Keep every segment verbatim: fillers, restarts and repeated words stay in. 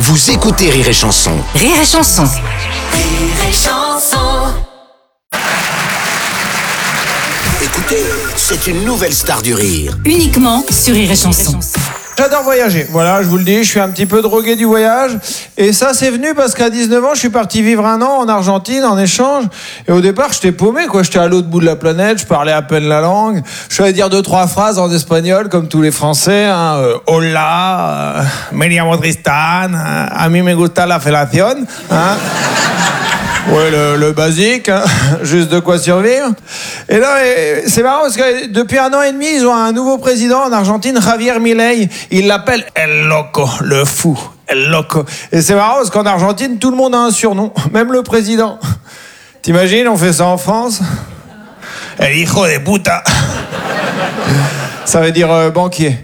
Vous écoutez Rire et Chanson. Rire et Chanson. Rire et Chanson. Écoutez, c'est une nouvelle star du rire. Uniquement sur Rire et Chanson. J'adore voyager, voilà, je vous le dis, je suis un petit peu drogué du voyage. Et ça, c'est venu parce qu'à dix-neuf ans, je suis parti vivre un an en Argentine, en échange. Et au départ, j'étais paumé, quoi. J'étais à l'autre bout de la planète, je parlais à peine la langue. Je savais dire deux, trois phrases en espagnol, comme tous les Français. Hein. Euh, Hola, euh, me llamo Tristan, euh, a mí me gusta la fellation. Hein. Ouais, le, le basique, hein. Juste de quoi survivre. Et là, c'est marrant parce que depuis un an et demi, ils ont un nouveau président en Argentine, Javier Milei. Ils l'appellent El Loco, le fou, El Loco. Et c'est marrant parce qu'en Argentine, tout le monde a un surnom, même le président. T'imagines, on fait ça en France? El hijo de puta. Ça veut dire euh, banquier.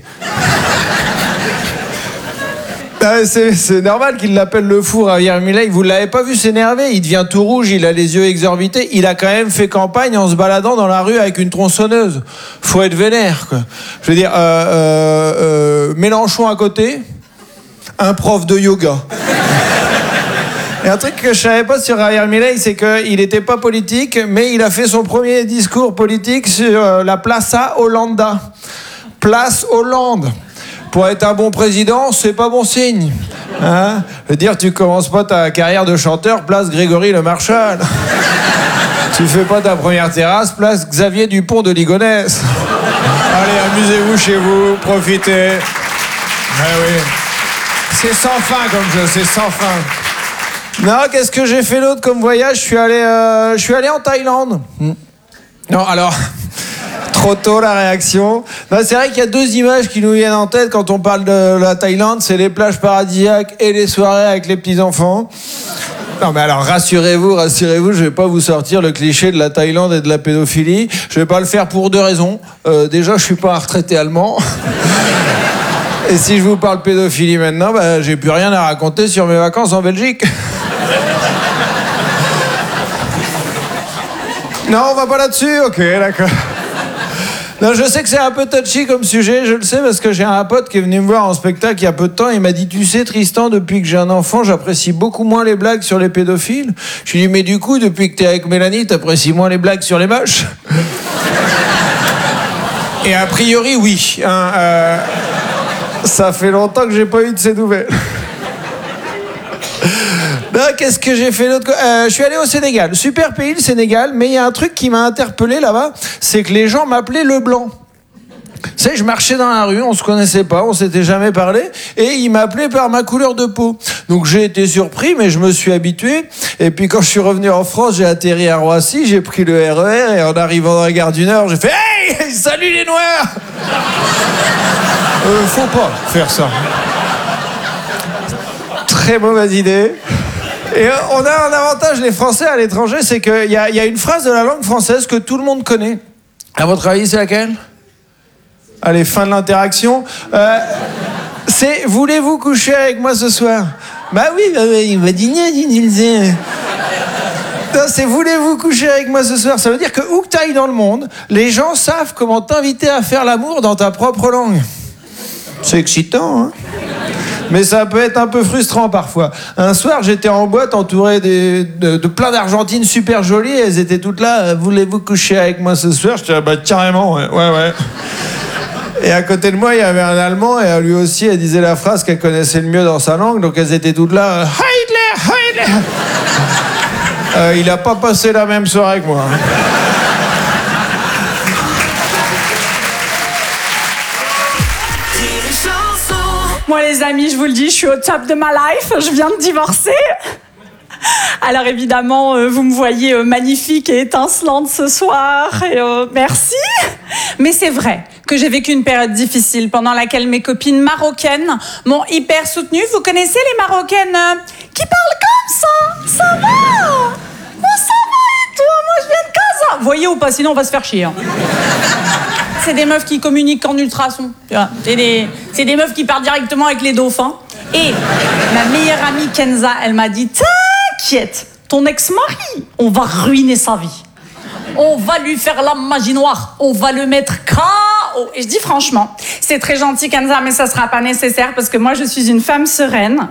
C'est, c'est normal qu'il l'appelle le fou, Javier Milei. Vous l'avez pas vu s'énerver? Il devient tout rouge, il a les yeux exorbités. Il a quand même fait campagne en se baladant dans la rue avec une tronçonneuse. Faut être vénère, quoi. Je veux dire, euh, euh, euh, Mélenchon à côté, un prof de yoga. Et un truc que je savais pas sur Javier Milei, c'est qu'il était pas politique, mais il a fait son premier discours politique sur la Plaza Holanda. Place Hollande. Pour être un bon président, c'est pas bon signe. Hein? Je veux dire, tu commences pas ta carrière de chanteur, place Grégory Le Marchal. Tu fais pas ta première terrasse, place Xavier Dupont de Ligonnès. Allez, amusez-vous chez vous, profitez. Ah oui. C'est sans fin comme jeu, c'est sans fin. Non, qu'est-ce que j'ai fait d'autre comme voyage? Je suis allé, euh, je suis allé en Thaïlande. Non, alors... Trop tôt la réaction. Non, c'est vrai qu'il y a deux images qui nous viennent en tête quand on parle de la Thaïlande, c'est les plages paradisiaques et les soirées avec les petits-enfants. Non mais alors rassurez-vous, rassurez-vous, je vais pas vous sortir le cliché de la Thaïlande et de la pédophilie. Je vais pas le faire pour deux raisons. Euh, déjà, je suis pas un retraité allemand. Et si je vous parle pédophilie maintenant, bah, j'ai plus rien à raconter sur mes vacances en Belgique. Non, on va pas là-dessus. Ok, d'accord. Non, je sais que c'est un peu touchy comme sujet, je le sais, parce que j'ai un pote qui est venu me voir en spectacle il y a peu de temps, il m'a dit, tu sais Tristan, depuis que j'ai un enfant, j'apprécie beaucoup moins les blagues sur les pédophiles. Je lui ai dit, mais du coup, depuis que t'es avec Mélanie, t'apprécies moins les blagues sur les moches? Et a priori, oui. Hein, euh, ça fait longtemps que j'ai pas eu de ces nouvelles. Ben, qu'est-ce que j'ai fait d'autre? euh, Je suis allé au Sénégal. Super pays, le Sénégal. Mais il y a un truc qui m'a interpellé là-bas, c'est que les gens m'appelaient le blanc. Tu sais, je marchais dans la rue, on se connaissait pas, on s'était jamais parlé, et ils m'appelaient par ma couleur de peau. Donc j'ai été surpris, mais je me suis habitué. Et puis quand je suis revenu en France, j'ai atterri à Roissy, j'ai pris le R E R, et en arrivant dans la gare du Nord, j'ai fait « Hey, salut les Noirs !» euh, Faut pas faire ça. Très mauvaise idée. Et on a un avantage, les Français, à l'étranger, c'est qu'il y a, y a une phrase de la langue française que tout le monde connaît. À votre avis, c'est laquelle? Allez, fin de l'interaction. Euh, c'est « Voulez-vous coucher avec moi ce soir ?» Bah oui, bah oui, il m'a dit « Non, c'est « Voulez-vous coucher avec moi ce soir ?» Ça veut dire que où que t'ailles dans le monde, les gens savent comment t'inviter à faire l'amour dans ta propre langue. C'est excitant, hein? Mais ça peut être un peu frustrant parfois. Un soir, j'étais en boîte entouré des, de, de plein d'Argentines super jolies. Elles étaient toutes là. « Voulez-vous coucher avec moi ce soir ?» Je disais, bah carrément, ouais, ouais, ouais. Et à côté de moi, il y avait un Allemand. Et lui aussi, elle disait la phrase qu'elle connaissait le mieux dans sa langue. Donc elles étaient toutes là. « Heidler, Heidler !» euh, Il a pas passé la même soirée que moi. Moi, les amis, je vous le dis, je suis au top de ma life. Je viens de divorcer. Alors, évidemment, euh, vous me voyez euh, magnifique et étincelante ce soir. Et, euh, merci. Mais c'est vrai que j'ai vécu une période difficile pendant laquelle mes copines marocaines m'ont hyper soutenue. Vous connaissez les Marocaines euh, qui parlent comme ça? Ça va? Moi, ça va et toi? Moi, je viens de Casa. Vous voyez ou pas? Sinon, on va se faire chier. Hein. C'est des meufs qui communiquent en ultrason. Tu vois, c'est des, c'est des meufs qui parlent directement avec les dauphins. Et ma meilleure amie Kenza, elle m'a dit « T'inquiète, ton ex-mari, on va ruiner sa vie. On va lui faire la magie noire. On va le mettre K O. » Et je dis franchement, c'est très gentil Kenza, mais ça sera pas nécessaire parce que moi, je suis une femme sereine.